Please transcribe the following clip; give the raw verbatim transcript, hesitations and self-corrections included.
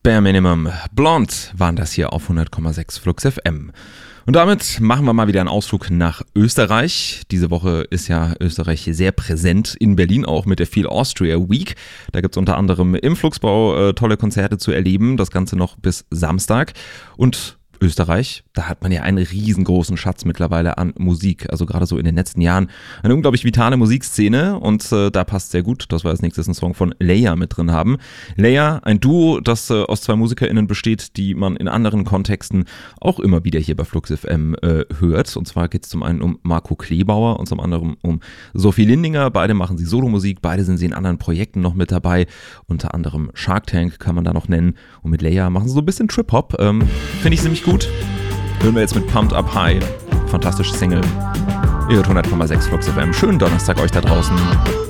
Bare Minimum, Blonde waren das hier auf hundert Komma sechs Flux F M. Und damit machen wir mal wieder einen Ausflug nach Österreich. Diese Woche ist ja Österreich sehr präsent, in Berlin auch mit der Feel Austria Week. Da gibt es unter anderem im Fluxbau äh, tolle Konzerte zu erleben, das Ganze noch bis Samstag. Und Österreich, da hat man ja einen riesengroßen Schatz mittlerweile an Musik, also gerade so in den letzten Jahren eine unglaublich vitale Musikszene und äh, da passt sehr gut, dass wir als nächstes einen Song von Leia mit drin haben. Leia, ein Duo, das äh, aus zwei MusikerInnen besteht, die man in anderen Kontexten auch immer wieder hier bei Flux F M äh, hört, und zwar geht es zum einen um Marco Kleebauer und zum anderen um Sophie Lindinger. Beide machen sie Solomusik, beide sind sie in anderen Projekten noch mit dabei, unter anderem Shark Tank kann man da noch nennen, und mit Leia machen sie so ein bisschen Trip-Hop, ähm, finde ich ziemlich gut. Gut. Hören wir jetzt mit Pumped Up High. Fantastische Single. Ihr hört hundert Komma sechs Flux F M. Schönen Donnerstag euch da draußen.